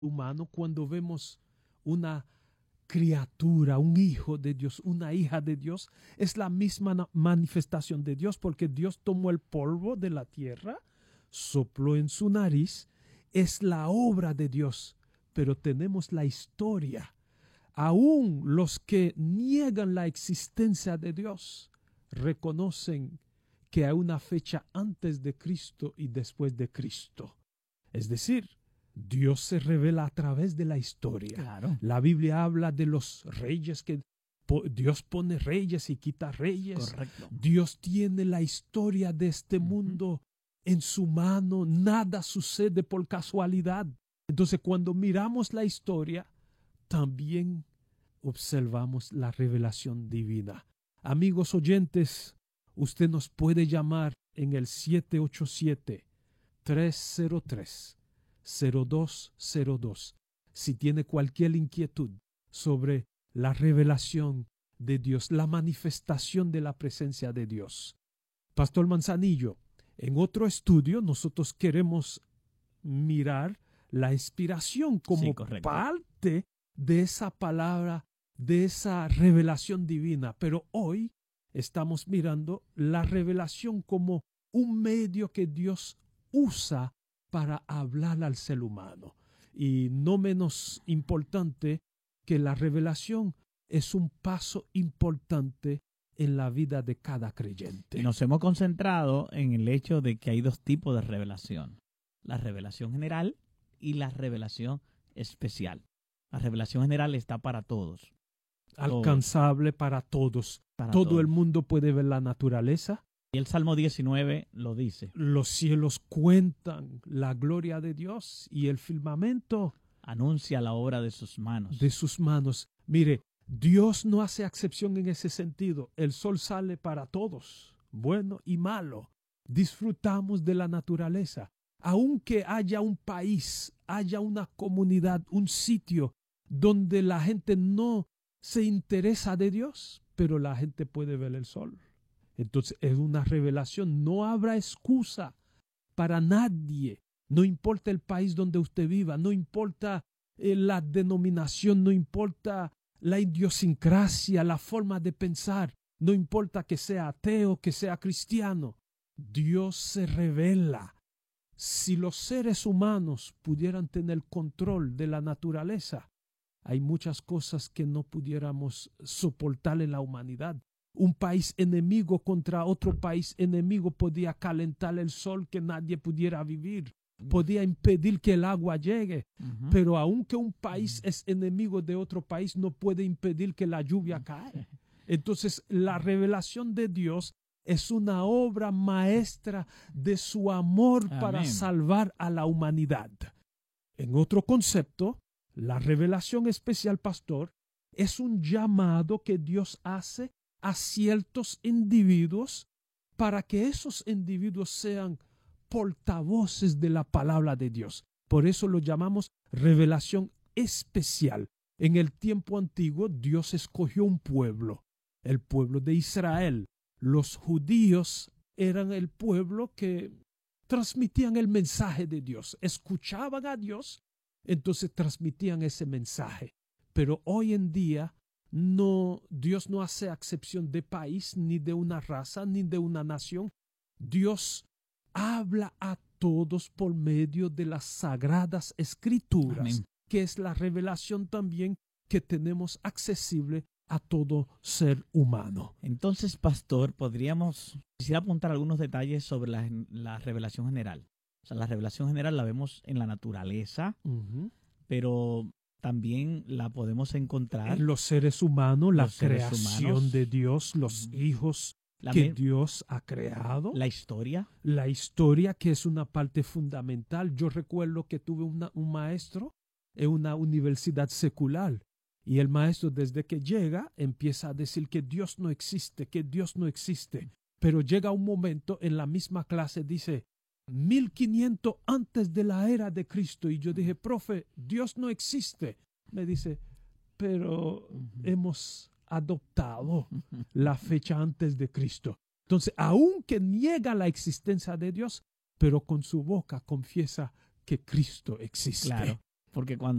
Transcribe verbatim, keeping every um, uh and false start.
humano cuando vemos una criatura, un hijo de Dios, una hija de Dios, es la misma manifestación de Dios, porque Dios tomó el polvo de la tierra, sopló en su nariz, es la obra de Dios, pero tenemos la historia. Aún los que niegan la existencia de Dios reconocen que hay una fecha antes de Cristo y después de Cristo. Es decir, Dios se revela a través de la historia. Claro. La Biblia habla de los reyes, que po- Dios pone reyes y quita reyes. Correcto. Dios tiene la historia de este Ujú. mundo en su mano. Nada sucede por casualidad. Entonces, cuando miramos la historia, también observamos la revelación divina. Amigos oyentes, usted nos puede llamar en el siete ocho siete, tres cero tres, cero dos cero dos si tiene cualquier inquietud sobre la revelación de Dios, la manifestación de la presencia de Dios. Pastor Manzanillo, en otro estudio nosotros queremos mirar la inspiración como Sí, correcto. parte de esa palabra, de esa revelación divina, pero hoy estamos mirando la revelación como un medio que Dios usa para hablar al ser humano. Y no menos importante que la revelación es un paso importante en la vida de cada creyente. Y nos hemos concentrado en el hecho de que hay dos tipos de revelación. La revelación general y la revelación especial. La revelación general está para todos. Alcanzable para todos. Para Todo todos. el mundo puede ver la naturaleza. Y el Salmo diecinueve lo dice. Los cielos cuentan la gloria de Dios y el firmamento Anuncia la obra de sus manos. de sus manos. Mire, Dios no hace excepción en ese sentido. El sol sale para todos, bueno y malo. Disfrutamos de la naturaleza. Aunque haya un país, haya una comunidad, un sitio donde la gente no se interesa de Dios, pero la gente puede ver el sol. Entonces es una revelación. No habrá excusa para nadie. No importa el país donde usted viva, no importa eh, la denominación, no importa la idiosincrasia, la forma de pensar, no importa que sea ateo, que sea cristiano. Dios se revela. Si los seres humanos pudieran tener control de la naturaleza, hay muchas cosas que no pudiéramos soportar en la humanidad. Un país enemigo contra otro país enemigo podía calentar el sol que nadie pudiera vivir, podía impedir que el agua llegue, Ujú. pero aunque un país es enemigo de otro país, no puede impedir que la lluvia caiga. Entonces, la revelación de Dios es una obra maestra de su amor para Amén. salvar a la humanidad. En otro concepto, la revelación especial, pastor, es un llamado que Dios hace a ciertos individuos para que esos individuos sean portavoces de la palabra de Dios. Por eso lo llamamos revelación especial. En el tiempo antiguo, Dios escogió un pueblo, el pueblo de Israel. Los judíos eran el pueblo que transmitían el mensaje de Dios, escuchaban a Dios, entonces transmitían ese mensaje. Pero hoy en día no, Dios no hace excepción de país, ni de una raza, ni de una nación. Dios habla a todos por medio de las sagradas escrituras, Amén. que es la revelación también que tenemos accesible a todo ser humano. Entonces, pastor, podríamos, quisiera apuntar algunos detalles sobre la, la revelación general. O sea, la revelación general la vemos en la naturaleza, Uh-huh. pero también la podemos encontrar En los seres humanos, la Los seres creación humanos. de Dios, los Ujú. hijos la, que me- Dios ha creado, la historia. la historia, que es una parte fundamental. Yo recuerdo que tuve una- un maestro en una universidad secular, y el maestro, desde que llega, empieza a decir que Dios no existe, que Dios no existe. Pero llega un momento en la misma clase, dice mil quinientos antes de la era de Cristo, y yo dije, profe, Dios no existe. Me dice, pero Ujú. hemos adoptado la fecha antes de Cristo. Entonces, aunque niega la existencia de Dios, pero con su boca confiesa que Cristo existe. Claro. Porque cuando